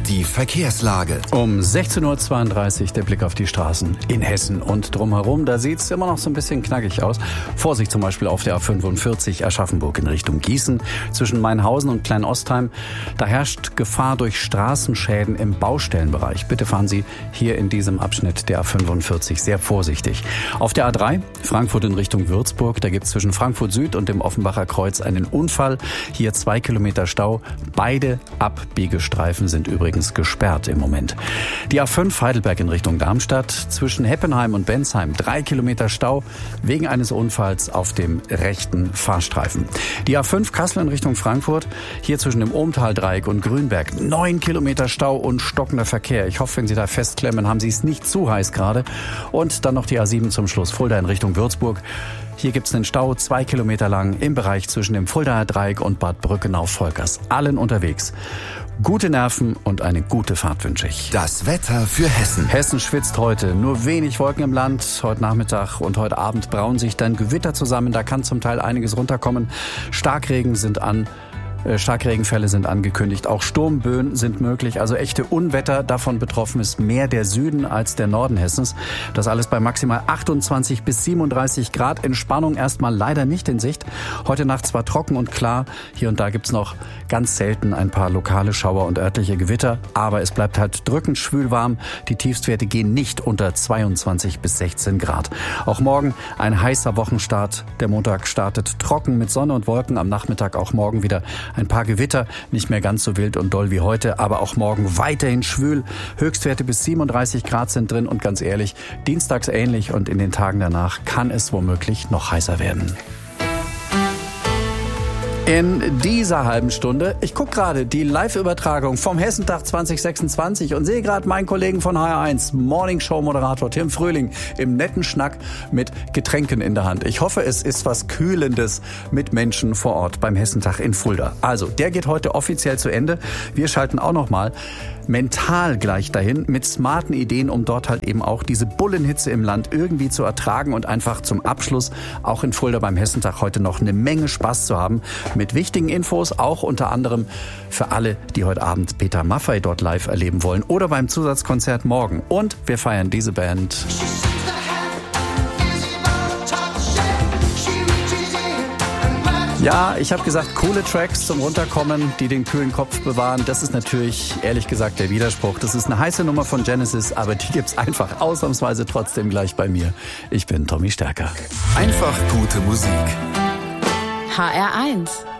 Die Verkehrslage. Um 16.32 Uhr der Blick auf die Straßen in Hessen und drumherum. Da sieht es immer noch so ein bisschen knackig aus. Vorsicht zum Beispiel auf der A45 Aschaffenburg in Richtung Gießen. Zwischen Mainhausen und Kleinostheim. Da herrscht Gefahr durch Straßenschäden im Baustellenbereich. Bitte fahren Sie hier in diesem Abschnitt der A45 sehr vorsichtig. Auf der A3 Frankfurt in Richtung Würzburg. Da gibt es zwischen Frankfurt Süd und dem Offenbacher Kreuz einen Unfall. Hier 2 Kilometer Stau. Beide Abbiegestreifen sind übrigens gesperrt im Moment. Die A5 Heidelberg in Richtung Darmstadt. Zwischen Heppenheim und Bensheim 3 Kilometer Stau wegen eines Unfalls auf dem rechten Fahrstreifen. Die A5 Kassel in Richtung Frankfurt. Hier zwischen dem Ohmtal-Dreieck und Grünberg 9 Kilometer Stau und stockender Verkehr. Ich hoffe, wenn Sie da festklemmen, haben Sie es nicht zu heiß gerade. Und dann noch die A7 zum Schluss. Fulda in Richtung Würzburg. Hier gibt es einen Stau 2 Kilometer lang im Bereich zwischen dem Fuldaer Dreieck und Bad Brückenau-Volkers. Allen unterwegs. Gute Nerven und eine gute Fahrt wünsche ich. Das Wetter für Hessen. Hessen schwitzt heute. Nur wenig Wolken im Land. Heute Nachmittag und heute Abend brauen sich dann Gewitter zusammen. Da kann zum Teil einiges runterkommen. Starkregenfälle sind angekündigt. Auch Sturmböen sind möglich. Also echte Unwetter. Davon betroffen ist mehr der Süden als der Norden Hessens. Das alles bei maximal 28 bis 37 Grad. Entspannung erstmal leider nicht in Sicht. Heute Nacht zwar trocken und klar. Hier und da gibt's noch ganz selten ein paar lokale Schauer und örtliche Gewitter. Aber es bleibt halt drückend schwül warm. Die Tiefstwerte gehen nicht unter 22 bis 16 Grad. Auch morgen ein heißer Wochenstart. Der Montag startet trocken mit Sonne und Wolken. Am Nachmittag auch morgen wieder ein paar Gewitter, nicht mehr ganz so wild und doll wie heute, aber auch morgen weiterhin schwül. Höchstwerte bis 37 Grad sind drin und ganz ehrlich, dienstags ähnlich und in den Tagen danach kann es womöglich noch heißer werden. In dieser halben Stunde, ich gucke gerade die Live-Übertragung vom Hessentag 2026 und sehe gerade meinen Kollegen von HR1, Morning-Show-Moderator Tim Fröhling, im netten Schnack mit Getränken in der Hand. Ich hoffe, es ist was Kühlendes mit Menschen vor Ort beim Hessentag in Fulda. Also, der geht heute offiziell zu Ende. Wir schalten auch noch mal mental gleich dahin mit smarten Ideen, um dort halt eben auch diese Bullenhitze im Land irgendwie zu ertragen und einfach zum Abschluss auch in Fulda beim Hessentag heute noch eine Menge Spaß zu haben. Mit wichtigen Infos, auch unter anderem für alle, die heute Abend Peter Maffay dort live erleben wollen oder beim Zusatzkonzert morgen. Und wir feiern diese Band. Ja, ich habe gesagt, coole Tracks zum Runterkommen, die den kühlen Kopf bewahren. Das ist natürlich, ehrlich gesagt, der Widerspruch. Das ist eine heiße Nummer von Genesis, aber die gibt's einfach ausnahmsweise trotzdem gleich bei mir. Ich bin Tommy Stärker. Einfach gute Musik. HR1